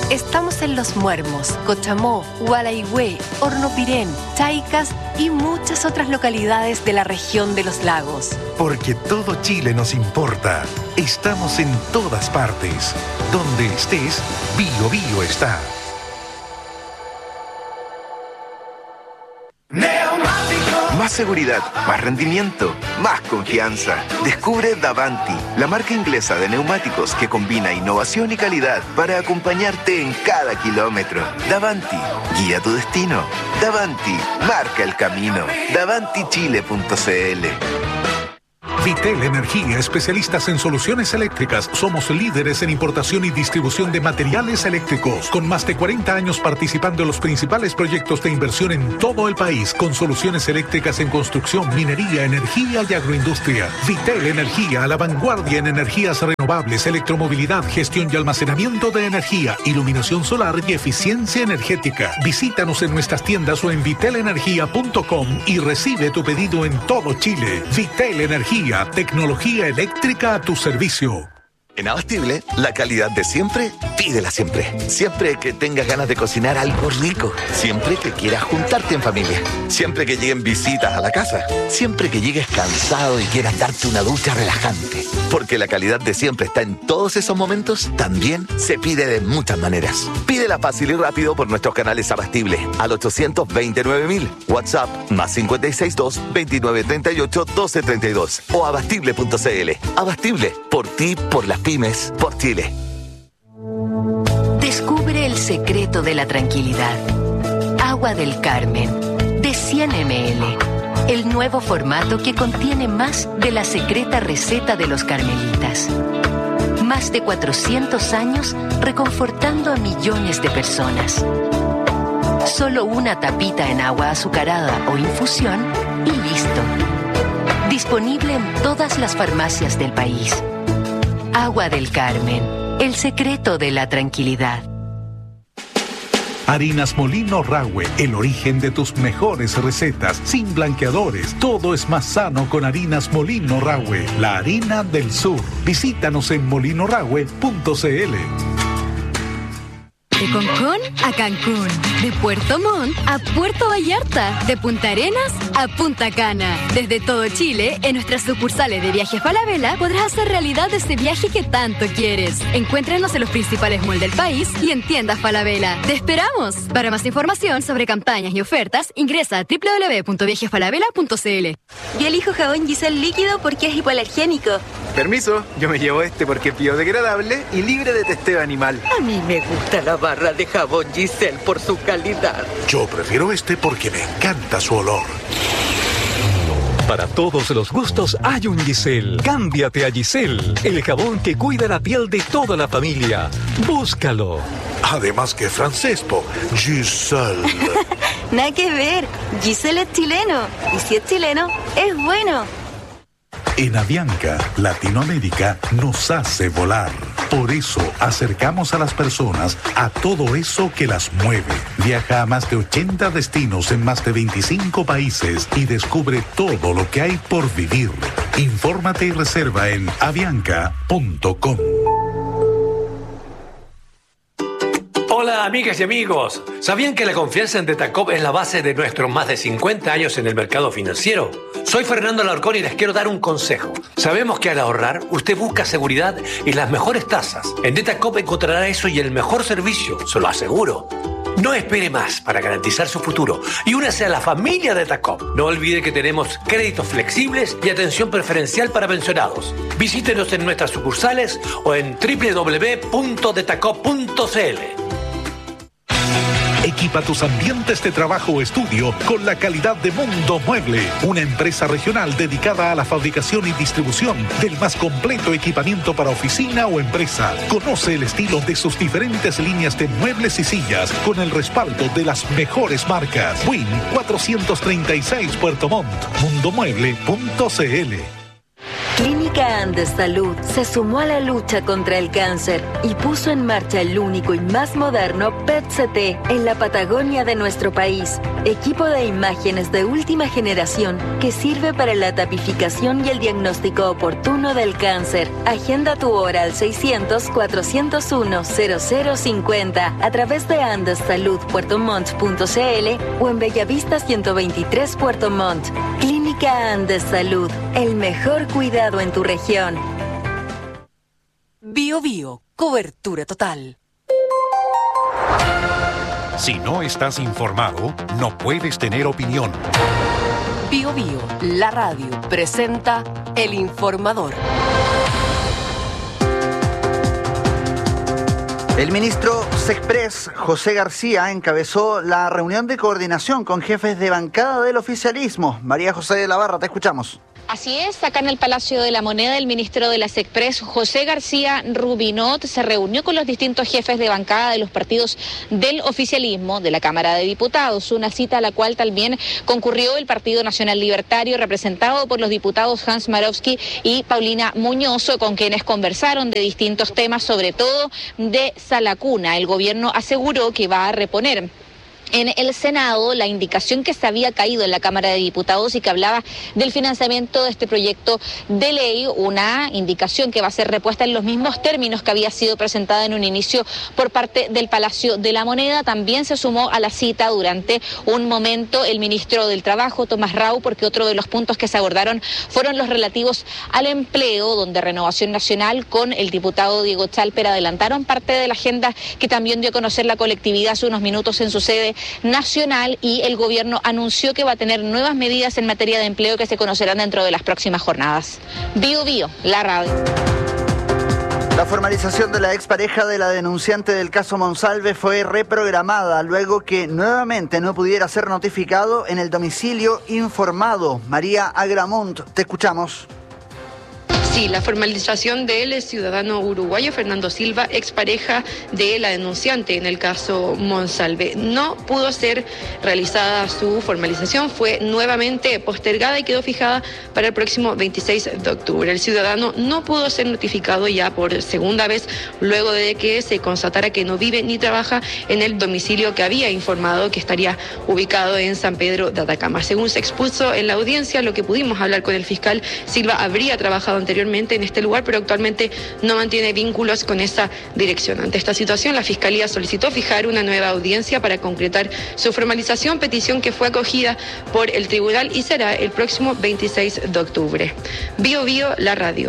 Estamos en Los Muermos, Cochamó, Gualaihue, Hornopirén, Chaicas y muchas otras localidades de la región de los lagos. Porque todo Chile nos importa. Estamos en todas partes. Donde estés, Bio Bio está. Más seguridad, más rendimiento, más confianza. Descubre Davanti, la marca inglesa de neumáticos que combina innovación y calidad para acompañarte en cada kilómetro. Davanti, guía tu destino. Davanti, marca el camino. DavantiChile.cl. Vitel Energía, especialistas en soluciones eléctricas. Somos líderes en importación y distribución de materiales eléctricos, con más de 40 años participando en los principales proyectos de inversión en todo el país, con soluciones eléctricas en construcción, minería, energía y agroindustria. Vitel Energía, a la vanguardia en energías renovables, electromovilidad, gestión y almacenamiento de energía, iluminación solar y eficiencia energética. Visítanos en nuestras tiendas o en vitelenergia.com y recibe tu pedido en todo Chile. Vitel Energía, tecnología eléctrica a tu servicio. En Abastible, la calidad de siempre, pídela siempre. Siempre que tengas ganas de cocinar algo rico. Siempre que quieras juntarte en familia. Siempre que lleguen visitas a la casa. Siempre que llegues cansado y quieras darte una ducha relajante. Porque la calidad de siempre está en todos esos momentos, también se pide de muchas maneras. Pídela fácil y rápido por nuestros canales Abastible al 829.000. WhatsApp +562 2938 1232 o abastible.cl. Abastible, por ti, por las pymes, por Chile. Descubre el secreto de la tranquilidad. Agua del Carmen, de 100 ml. El nuevo formato que contiene más de la secreta receta de los carmelitas. Más de 400 años reconfortando a millones de personas. Solo una tapita en agua azucarada o infusión y listo. Disponible en todas las farmacias del país. Agua del Carmen, el secreto de la tranquilidad. Harinas Molino Rahue, el origen de tus mejores recetas, sin blanqueadores. Todo es más sano con Harinas Molino Rahue, la harina del sur. Visítanos en molinorahue.cl. De Concón a Cancún, de Puerto Montt a Puerto Vallarta, de Punta Arenas a Punta Cana. Desde todo Chile, en nuestras sucursales de Viajes Falabella podrás hacer realidad ese viaje que tanto quieres. Encuéntranos en los principales malls del país y en tiendas Falabella. ¡Te esperamos! Para más información sobre campañas y ofertas, ingresa a www.viajesfalabella.cl. Yo elijo jabón Giselle líquido porque es hipoalergénico. Permiso, yo me llevo este porque es biodegradable y libre de testeo animal. A mí me gusta la barra de jabón Giselle por su calidad. Yo prefiero este porque me encanta su olor. Para todos los gustos hay un Giselle. Cámbiate a Giselle, el jabón que cuida la piel de toda la familia. Búscalo. Además que francés, po. Giselle. Nada que ver. Giselle es chileno. Y si es chileno, es bueno. En Avianca, Latinoamérica nos hace volar. Por eso acercamos a las personas a todo eso que las mueve. Viaja a más de 80 destinos en más de 25 países y descubre todo lo que hay por vivir. Infórmate y reserva en avianca.com. Hola amigas y amigos, ¿sabían que la confianza en Detacop es la base de nuestros más de 50 años en el mercado financiero? Soy Fernando Alarcón y les quiero dar un consejo. Sabemos que al ahorrar, usted busca seguridad y las mejores tasas. En Detacop encontrará eso y el mejor servicio, se lo aseguro. No espere más para garantizar su futuro y únase a la familia Detacop. No olvide que tenemos créditos flexibles y atención preferencial para pensionados. Visítenos en nuestras sucursales o en www.detacop.cl. Equipa tus ambientes de trabajo o estudio con la calidad de Mundo Mueble, una empresa regional dedicada a la fabricación y distribución del más completo equipamiento para oficina o empresa. Conoce el estilo de sus diferentes líneas de muebles y sillas con el respaldo de las mejores marcas. Win 436 Puerto Montt, mundomueble.cl. Clínica Clínica Andes Salud se sumó a la lucha contra el cáncer y puso en marcha el único y más moderno PET-CT en la Patagonia de nuestro país. Equipo de imágenes de última generación que sirve para la tipificación y el diagnóstico oportuno del cáncer. Agenda tu hora al 600-401-0050 a través de andessaludpuertomont.cl o en Bellavista 123 Puerto Montt. Clínica Andes Salud, el mejor cuidado en tu región. Bio Bio, cobertura total. Si no estás informado, no puedes tener opinión. Bio Bio, la radio, presenta El Informador. El ministro Sexpress, José García, encabezó la reunión de coordinación con jefes de bancada del oficialismo. María José de la Barra, te escuchamos. Así es, acá en el Palacio de la Moneda, el ministro de la Sexpress, José García Rubinot, se reunió con los distintos jefes de bancada de los partidos del oficialismo de la Cámara de Diputados, una cita a la cual también concurrió el Partido Nacional Libertario, representado por los diputados Hans Marowski y Paulina Muñoz, con quienes conversaron de distintos temas, sobre todo de Salacuna. El gobierno aseguró que va a reponer en el Senado la indicación que se había caído en la Cámara de Diputados y que hablaba del financiamiento de este proyecto de ley, una indicación que va a ser repuesta en los mismos términos que había sido presentada en un inicio por parte del Palacio de la Moneda. También se sumó a la cita durante un momento el ministro del Trabajo, Tomás Rau, porque otro de los puntos que se abordaron fueron los relativos al empleo, donde Renovación Nacional con el diputado Diego Chalper adelantaron parte de la agenda que también dio a conocer la colectividad hace unos minutos en su sede nacional, y el gobierno anunció que va a tener nuevas medidas en materia de empleo que se conocerán dentro de las próximas jornadas. Bio Bio, la radio. La formalización de la expareja de la denunciante del caso Monsalve fue reprogramada luego que nuevamente no pudiera ser notificado en el domicilio informado. María Agramont, te escuchamos. Sí, la formalización del ciudadano uruguayo Fernando Silva, expareja de la denunciante en el caso Monsalve. No pudo ser realizada su formalización, fue nuevamente postergada y quedó fijada para el próximo 26 de octubre. El ciudadano no pudo ser notificado ya por segunda vez, luego de que se constatara que no vive ni trabaja en el domicilio que había informado que estaría ubicado en San Pedro de Atacama. Según se expuso en la audiencia, lo que pudimos hablar con el fiscal, Silva habría trabajado anteriormente en este lugar, pero actualmente no mantiene vínculos con esa dirección. Ante esta situación, la Fiscalía solicitó fijar una nueva audiencia para concretar su formalización, petición que fue acogida por el tribunal y será el próximo 26 de octubre. Bio Bio, la radio.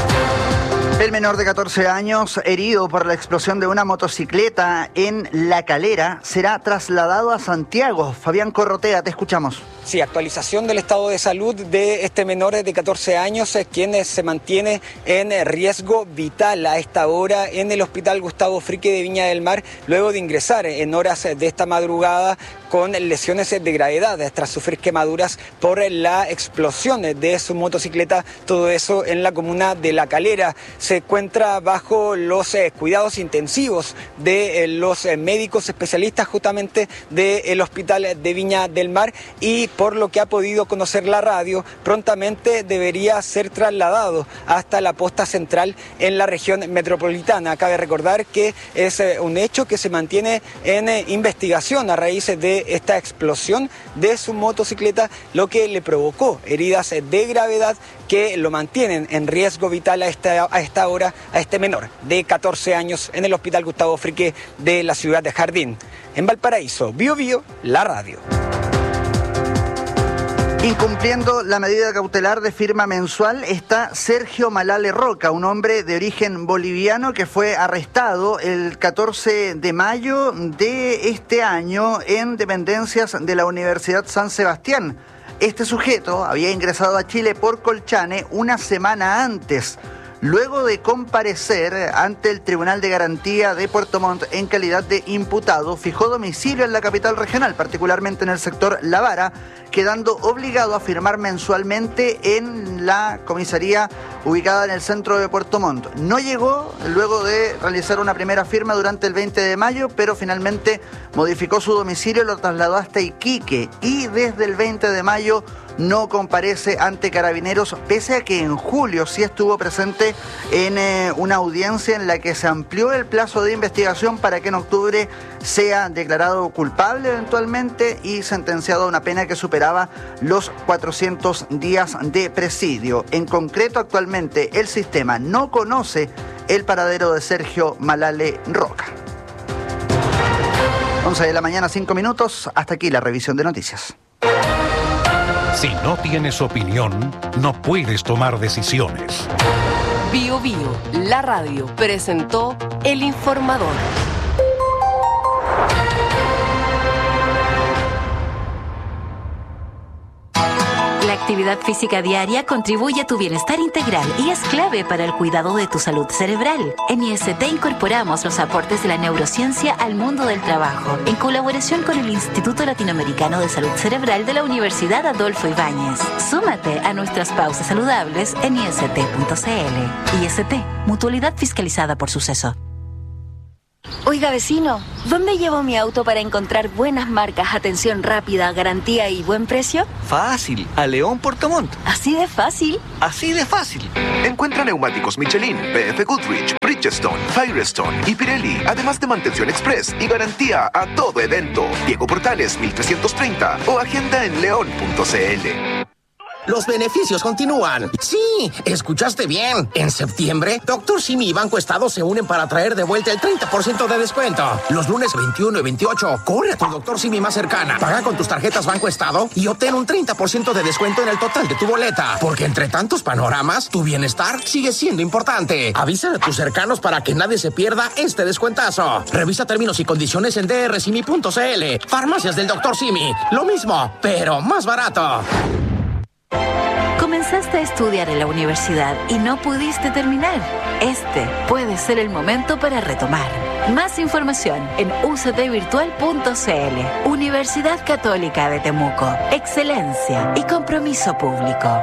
El menor de 14 años, herido por la explosión de una motocicleta en La Calera, será trasladado a Santiago. Fabián Corrotea, te escuchamos. Sí, actualización del estado de salud de este menor de 14 años, quien se mantiene en riesgo vital a esta hora en el Hospital Gustavo Fricke de Viña del Mar, luego de ingresar en horas de esta madrugada con lesiones de gravedad tras sufrir quemaduras por la explosión de su motocicleta, todo eso en la comuna de La Calera. Se encuentra bajo los cuidados intensivos de los médicos especialistas justamente del Hospital de Viña del Mar, y por lo que ha podido conocer la radio, prontamente debería ser trasladado hasta la posta central en la región metropolitana. Cabe recordar que es un hecho que se mantiene en investigación a raíz de esta explosión de su motocicleta, lo que le provocó heridas de gravedad que lo mantienen en riesgo vital a esta hora a este menor de 14 años en el Hospital Gustavo Fricke de la ciudad de Jardín. En Valparaíso, Bio Bio, la radio. Incumpliendo la medida cautelar de firma mensual está Sergio Malale Roca, un hombre de origen boliviano que fue arrestado el 14 de mayo de este año en dependencias de la Universidad San Sebastián. Este sujeto había ingresado a Chile por Colchane una semana antes. Luego de comparecer ante el Tribunal de Garantía de Puerto Montt en calidad de imputado, fijó domicilio en la capital regional, particularmente en el sector La Vara, quedando obligado a firmar mensualmente en la comisaría ubicada en el centro de Puerto Montt. No llegó luego de realizar una primera firma durante el 20 de mayo, pero finalmente modificó su domicilio y lo trasladó hasta Iquique, y desde el 20 de mayo no comparece ante Carabineros, pese a que en julio sí estuvo presente en una audiencia en la que se amplió el plazo de investigación para que en octubre sea declarado culpable eventualmente y sentenciado a una pena que superaba los 400 días de presidio. En concreto, actualmente el sistema no conoce el paradero de Sergio Malale Roca. 11 de la mañana, 5 minutos. Hasta aquí la revisión de noticias. Si no tienes opinión, no puedes tomar decisiones. Bio Bio, la radio, presentó El Informador. La actividad física diaria contribuye a tu bienestar integral y es clave para el cuidado de tu salud cerebral. En IST incorporamos los aportes de la neurociencia al mundo del trabajo, en colaboración con el Instituto Latinoamericano de Salud Cerebral de la Universidad Adolfo Ibáñez. Súmate a nuestras pausas saludables en ist.cl. IST, mutualidad fiscalizada por Suceso. Oiga, vecino, ¿dónde llevo mi auto para encontrar buenas marcas, atención rápida, garantía y buen precio? Fácil, a León Puerto Montt. ¿Así de fácil? Así de fácil. Encuentra neumáticos Michelin, BF Goodrich, Bridgestone, Firestone y Pirelli, además de mantención express y garantía a todo evento. Diego Portales 1330 o agenda en león.cl. Los beneficios continúan. Sí, escuchaste bien. En septiembre, Dr. Simi y Banco Estado se unen para traer de vuelta el 30% de descuento. Los lunes 21 y 28, corre a tu Dr. Simi más cercana. Paga con tus tarjetas Banco Estado y obtén un 30% de descuento en el total de tu boleta. Porque entre tantos panoramas, tu bienestar sigue siendo importante. Avisa a tus cercanos para que nadie se pierda este descuentazo. Revisa términos y condiciones en drsimi.cl. Farmacias del Dr. Simi. Lo mismo, pero más barato. Comenzaste a estudiar en la universidad y no pudiste terminar. Este puede ser el momento para retomar. Más información en uctvirtual.cl. Universidad Católica de Temuco. Excelencia y compromiso público.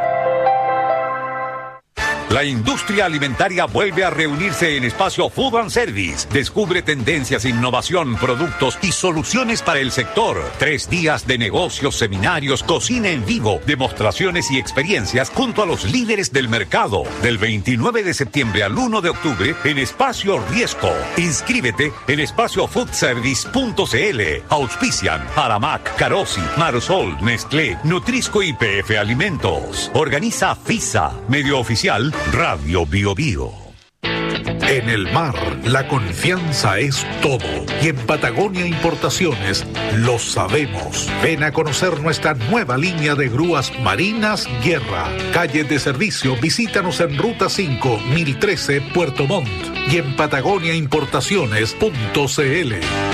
La industria alimentaria vuelve a reunirse en Espacio Food and Service. Descubre tendencias, innovación, productos y soluciones para el sector. 3 días de negocios, seminarios, cocina en vivo, demostraciones y experiencias junto a los líderes del mercado. Del 29 de septiembre al 1 de octubre en Espacio Riesco. Inscríbete en espaciofoodservice.cl. Auspician Aramac, Carosi, Marusol, Nestlé, Nutrisco y PF Alimentos. Organiza FISA, medio oficial Radio Bio Bio. En el mar, la confianza es todo. Y en Patagonia Importaciones lo sabemos. Ven a conocer nuestra nueva línea de grúas marinas Guerra. Calle de servicio, visítanos en Ruta 5, 1013, Puerto Montt. Y en patagoniaimportaciones.cl.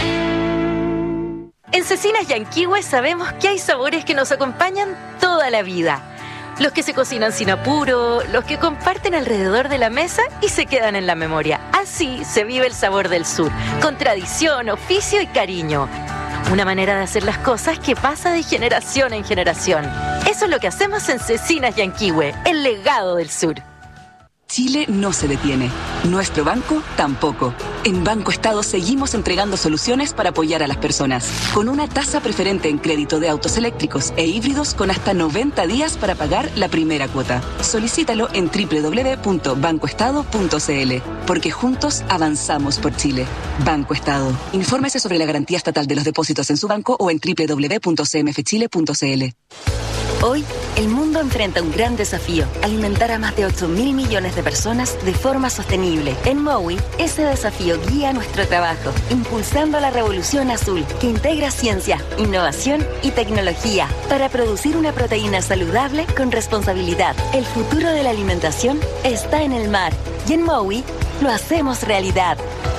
En Cecinas Yanquihue sabemos que hay sabores que nos acompañan toda la vida. Los que se cocinan sin apuro, los que comparten alrededor de la mesa y se quedan en la memoria. Así se vive el sabor del sur, con tradición, oficio y cariño. Una manera de hacer las cosas que pasa de generación en generación. Eso es lo que hacemos en Cecinas Yanquihue, el legado del sur. Chile no se detiene. Nuestro banco tampoco. En Banco Estado seguimos entregando soluciones para apoyar a las personas. Con una tasa preferente en crédito de autos eléctricos e híbridos con hasta 90 días para pagar la primera cuota. Solicítalo en www.bancoestado.cl. Porque juntos avanzamos por Chile. Banco Estado. Infórmese sobre la garantía estatal de los depósitos en su banco o en www.cmfchile.cl. Hoy, el mundo enfrenta un gran desafío: alimentar a más de 8.000 millones de personas de forma sostenible. En MOWI, ese desafío guía nuestro trabajo, impulsando la revolución azul, que integra ciencia, innovación y tecnología para producir una proteína saludable con responsabilidad. El futuro de la alimentación está en el mar, y en MOWI lo hacemos realidad.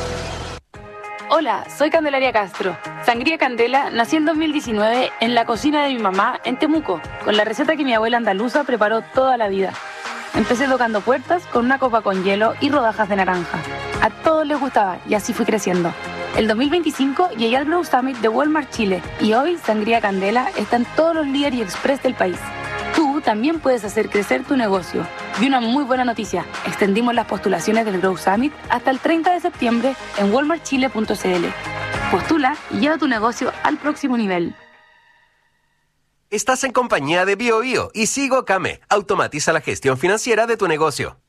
Hola, soy Candelaria Castro. Sangría Candela nació en 2019 en la cocina de mi mamá en Temuco, con la receta que mi abuela andaluza preparó toda la vida. Empecé tocando puertas con una copa con hielo y rodajas de naranja. A todos les gustaba y así fui creciendo. El 2025 llegué al Grow Summit de Walmart Chile y hoy Sangría Candela está en todos los líderes y express del país. Tú también puedes hacer crecer tu negocio. Y una muy buena noticia, extendimos las postulaciones del Growth Summit hasta el 30 de septiembre en walmartchile.cl. Postula y lleva tu negocio al próximo nivel. Estás en compañía de BioBio y Sigo Kame. Automatiza la gestión financiera de tu negocio.